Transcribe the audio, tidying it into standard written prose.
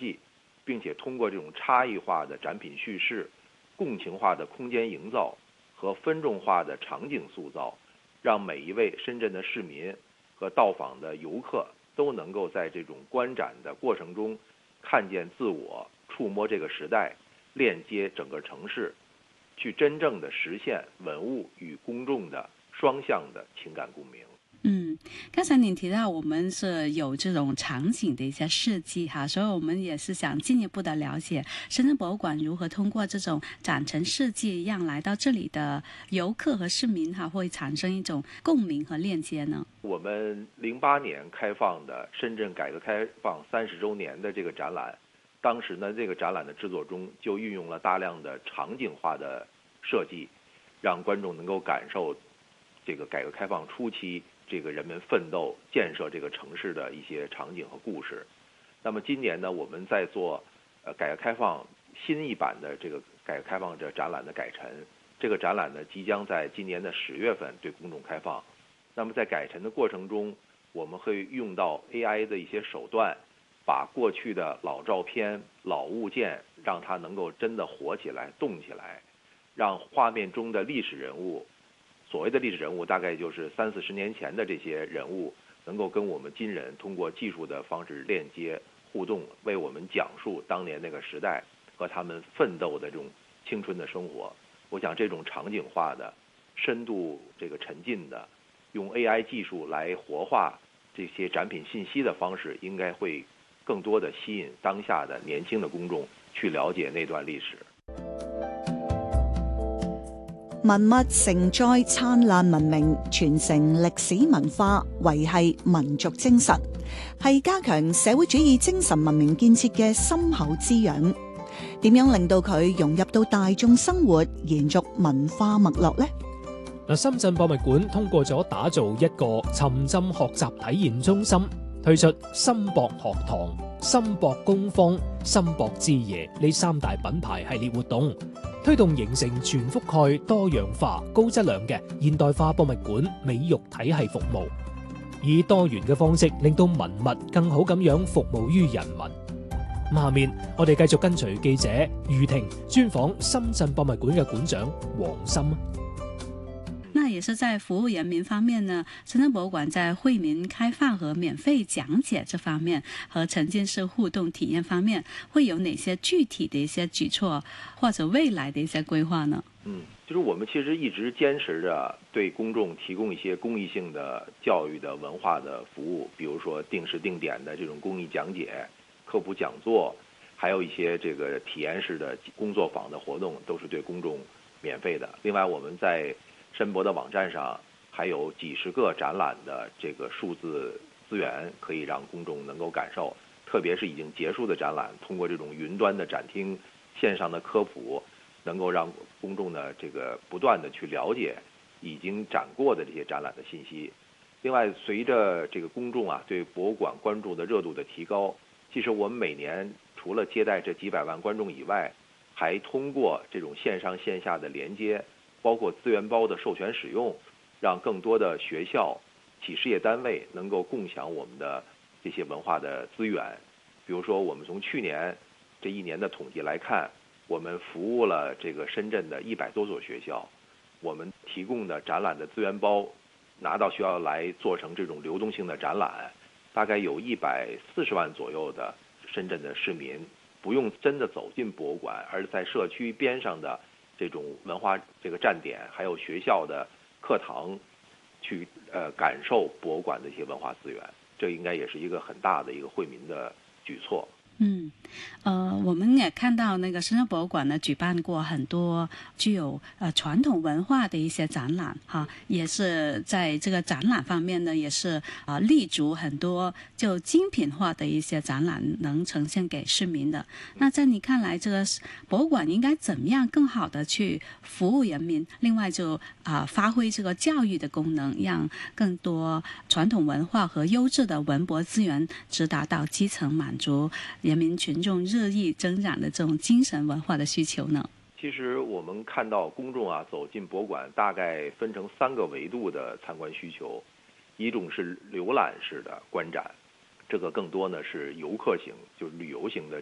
计，并且通过这种差异化的展品叙事、共情化的空间营造和分众化的场景塑造，让每一位深圳的市民和到访的游客都能够在这种观展的过程中看见自我，触摸这个时代，链接整个城市，去真正的实现文物与公众的双向的情感共鸣。 刚才您提到我们是有这种场景的一些设计哈，所以我们也是想进一步的了解深圳博物馆如何通过这种展陈设计，让来到这里的游客和市民哈会产生一种共鸣和链接呢？ 我们08年开放的深圳改革开放30周年的这个展览，当时呢这个展览的制作中就运用了大量的场景化的设计，让观众能够感受这个改革开放初期这个人们奋斗建设这个城市的一些场景和故事。那么今年呢，我们在做改革开放新一版的这个改革开放这展览的改陈。这个展览呢，即将在今年的10月份对公众开放。那么在改陈的过程中，我们会用到 AI 的一些手段，把过去的老照片、老物件，让它能够真的活起来、动起来，让画面中的历史人物，所谓的历史人物大概就是30-40年前的这些人物，能够跟我们今人通过技术的方式链接互动，为我们讲述当年那个时代和他们奋斗的这种青春的生活。我想这种场景化的、深度这个沉浸的，用 AI 技术来活化这些展品信息的方式，應該會更多的吸引當下的年輕的公眾去了解那段歷史。 文物承載燦爛文明，傳承歷史文化，維繫民族精神，係加強社會主義精神文明建設嘅深厚滋養。點樣令到佢融入到大眾生活，延續文化脈絡呢？ 深圳博物館通過咗打造一個沉浸學習體驗中心，推出深博學堂、深博工坊、深博之夜呢3大品牌系列活動，推動形成全覆蓋、多樣化、高質量嘅現代化博物館美育體系服務，以多元嘅方式令到文物更好咁樣服務於人民。下面我哋繼續跟隨記者余婷專訪深圳博物館嘅館長黃森。 那也是在服務人民方面呢，深圳博物館在惠民開放和免費講解這方面和沉浸式互動體驗方面，會有哪些具體的一些舉措或者未來的一些規劃呢？ 就是我們其實一直堅持着對公眾提供一些公益性的教育的文化的服務，比如說定時定點的這種公益講解、科普講座，還有一些這個體驗式的工作坊的活動，都是對公眾免費的。另外我們在深博的網站上還有幾十個展覽的這個數字資源，可以讓公眾能夠感受，特別是已經結束的展覽，通過這種雲端的展廳、線上的科普，能夠讓公眾呢這個不斷的去了解已經展過的這些展覽的信息。另外，隨着這個公眾對博物館關注的熱度的提高，其實我們每年除了接待這幾百萬觀眾以外，還通過這種線上線下的連接，包括資源包的授權使用，讓更多的學校、企事業單位能夠共享我們的這些文化的資源。比如說，我們從去年這一年的統計來看，我們服務了這個深圳的100多所學校，我們提供的展覽的資源包拿到學校來做成這種流動性的展覽，大概有140萬左右的深圳的市民不用真的走進博物館，而在社區邊上的這種文化這個站點，還有學校的課堂去感受博物館的一些文化資源，這應該也是一個很大的一個惠民的舉措。 我們也看到那個深圳博物館呢舉辦過很多具有傳統文化的一些展覽哈，也是在這個展覽方面呢，也是立足很多就精品化的一些展覽能呈現給市民的。那在你看來，這個博物館應該怎麼樣更好的去服務人民？另外就發揮這個教育的功能，讓更多傳統文化和優質的文博資源直達到基層，滿足人民群眾日益增長的這種精神文化的需求呢？ 其實我們看到公眾走進博物館大概分成3個維度的參觀需求，一種是瀏覽式的觀展，這個更多呢是遊客型，就是旅遊型的